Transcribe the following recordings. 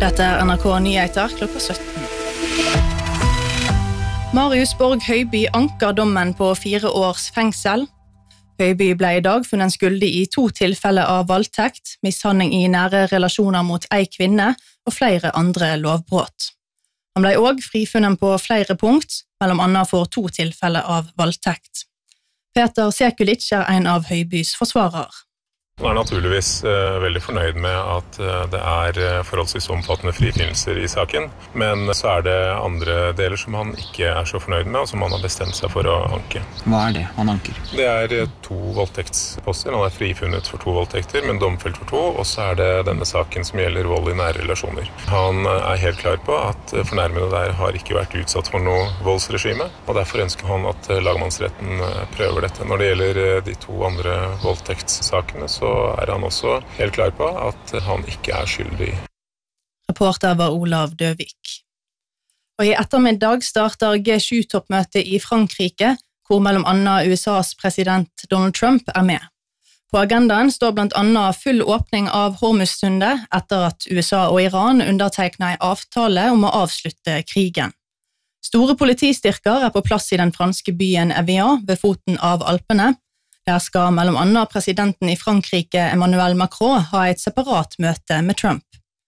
Dette NRK Nyheter klokka 17. Marius Borg Høiby anker dommen på 4 års fengsel. Høiby ble I dag funnet skyldig I 2 tilfeller av voldtekt, mishandling I nære relasjoner mot ei kvinne og flere andre lovbrott. Han ble også frifunnet på flere punkt, mellom annet for 2 tilfeller av voldtekt. Peter Sekulic en av Høibys forsvarer. Han naturligvis veldig fornøyd med at det forholdsvis omfattende frifinnelser I saken, men så det andre deler som han ikke så fornøyd med, og som han har bestemt seg for å anke. Hva det han anker? Det 2 voldtektsposter. Han frifunnet for 2 voldtekter, men domfelt for 2, og så det denne saken som gjelder vold I nære relasjoner. Han helt klar på at fornærmede der har ikke vært utsatt for noe voldsregime, og derfor ønsker han at lagmannsretten prøver dette. Når det gjelder de 2 andre voldtektssakene, så han også helt klar på at han ikke skyldig. Reporter var Olav Døvik. Og I ettermiddag starter G7-toppmøtet I Frankrike, hvor mellom annet USAs president Donald Trump med. På agendaen står blant annet full åpning av Hormuzsundet etter at USA og Iran undertegnet en avtale om å avslutte krigen. Store politistyrker på plass I den franske byen Evian ved foten av Alpene. Der skal mellom annet presidenten I Frankrike Emmanuel Macron ha et separat møte med Trump.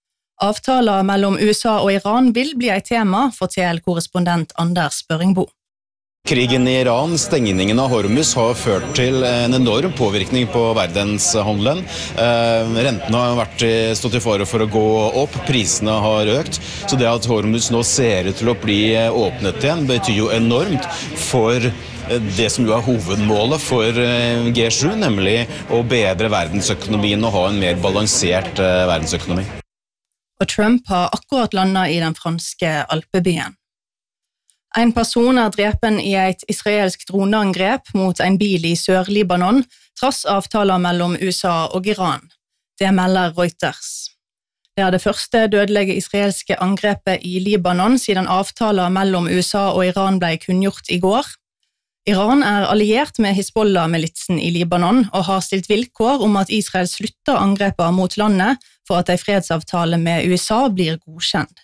Avtaler mellom USA og Iran vil bli et tema, forteller korrespondent Anders Børingbo. Krigen I Iran, stengningen av Hormuz har ført til en enorm påvirkning på verdenshandelen. Rentene har stått I fare for å gå opp, prisene har økt, så det at Hormuz nå ser ut til å bli åpnet igjen betyr jo enormt for det som jo hovedmålet for G7, nemlig å bedre verdensøkonomien og ha en mer balansert verdensøkonomi. Og Trump har akkurat landet I den franske alpebyen. En person drepen I et israelsk droneangrep mot en bil I Sør-Libanon, trass avtaler mellom USA og Iran. Det melder Reuters. Det det første dødelige israelske angrepet I Libanon siden avtaler mellom USA og Iran ble kunngjort I går. Iran alliert med Hizbollah-militsen I Libanon og har stilt vilkår om at Israel slutter angrepet mot landet for at en fredsavtale med USA blir godkjent.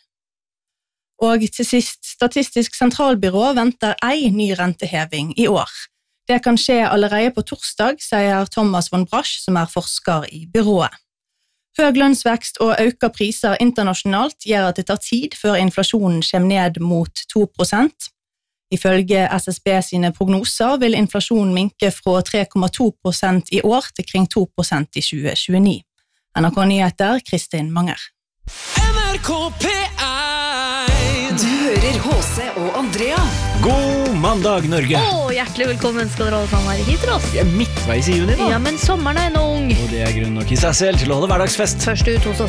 Og til sist, Statistisk sentralbyrå venter en ny renteheving I år. Det kan skje allerede på torsdag, sier Thomas von Brasch, som forsker I byrået. Høg lønnsvekst og økte priser internasjonalt gjør at det tar tid før inflasjonen kommer ned mot 2%. Ifølge SSB sine prognoser vil inflasjonen minke fra 3,2% I år til kring 2% I 2029. NRK Nyheter, Kristin Manger. NRK P1. Du hører H.C. og Andrea. God mandag, Norge. Hjertelig velkommen skal dere alle sammen være hit til oss. Vi midtveis I juni da. Ja, men sommeren ennå ung. Og det grunn nok I seg selv til å holde hverdagsfest. Først ut hos oss.